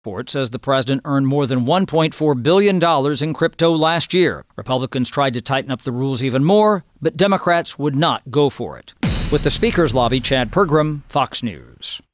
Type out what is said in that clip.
Report says the president earned more than $1.4 billion in crypto last year. Republicans tried to tighten up the rules even more, but Democrats would not go for it. With the Speaker's lobby, Chad Pergram, Fox News.